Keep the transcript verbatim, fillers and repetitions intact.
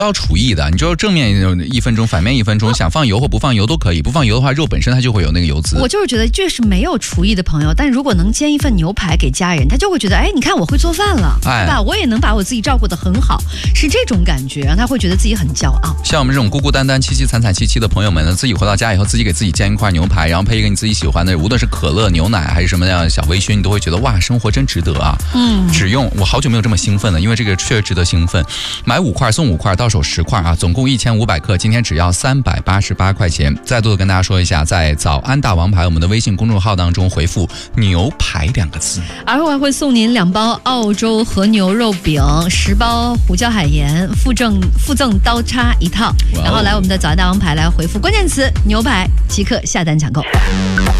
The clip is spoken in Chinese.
要厨艺的，你知道正面一分钟，反面一分钟，想放油或不放油都可以。不放油的话，肉本身它就会有那个油脂。 我就是觉得这是没有厨艺的朋友，但如果能煎一份牛排给家人，他就会觉得，哎，你看我会做饭了，哎、对吧？我也能把我自己照顾得很好，是这种感觉，让他会觉得自己很骄傲。 像我们这种孤孤单单、凄凄惨惨戚戚的朋友们呢，自己回到家以后，自己给自己煎一块牛排，然后配一个你自己喜欢的，无论是可乐、牛奶还是什么样的小微醺，你都会觉得哇，生活真值得啊！嗯，只用我好久没有这么兴奋了，因为这个确实值得兴奋。买五块送五块，到手十块啊，总共一千五百克，今天只要三百八十八块钱。再度的跟大家说一下，在早安大王牌我们的微信公众号当中回复牛排两个字， 而后还会送您两包澳洲和牛肉饼，十包胡椒海盐，附赠附赠刀叉一套，然后来我们的早安大王牌来回复关键词牛排，即刻下单抢购。